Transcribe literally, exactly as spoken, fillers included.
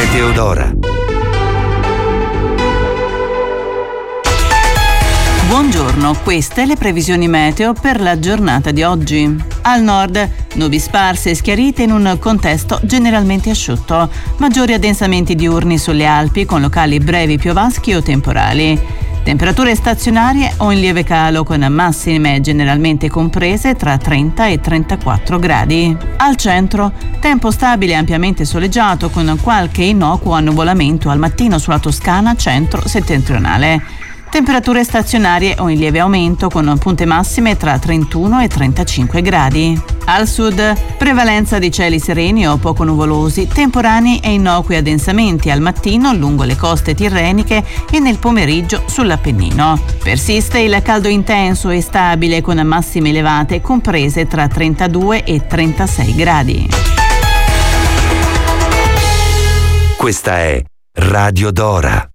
Meteodora. Buongiorno, queste le previsioni meteo per la giornata di oggi. Al nord, nubi sparse e schiarite in un contesto generalmente asciutto, maggiori addensamenti diurni sulle Alpi con locali brevi piovaschi o temporali. Temperature stazionarie o in lieve calo con massime generalmente comprese tra trenta e trentaquattro gradi. Al centro, tempo stabile e ampiamente soleggiato con qualche innocuo annuvolamento al mattino sulla Toscana centro-settentrionale. Temperature stazionarie o in lieve aumento con punte massime tra trentuno e trentacinque gradi. Al sud, prevalenza di cieli sereni o poco nuvolosi, temporanei e innocui addensamenti al mattino lungo le coste tirreniche e nel pomeriggio sull'Appennino. Persiste il caldo intenso e stabile con massime elevate comprese tra trentadue e trentasei gradi. Questa è Radio Dora.